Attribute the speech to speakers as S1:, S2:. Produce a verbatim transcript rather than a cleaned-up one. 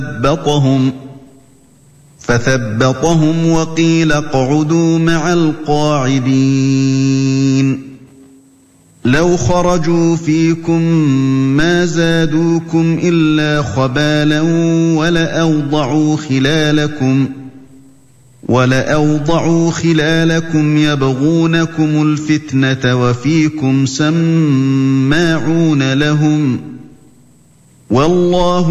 S1: فثبطهم فثبطهم وقيل اقعدوا مع القاعدين لو خرجوا فيكم ما زادوكم إلا خبالا ولأوضعوا خلالكم ولأوضعوا خلالكم يبغونكم الفتنة وفيكم سماعون لهم والله